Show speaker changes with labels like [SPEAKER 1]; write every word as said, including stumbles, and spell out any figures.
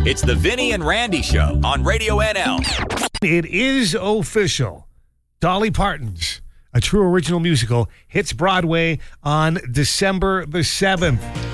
[SPEAKER 1] It's the Vinny and Randy Show on Radio N L.
[SPEAKER 2] It is official. Dolly Parton's A True Original Musical hits Broadway on December the seventh.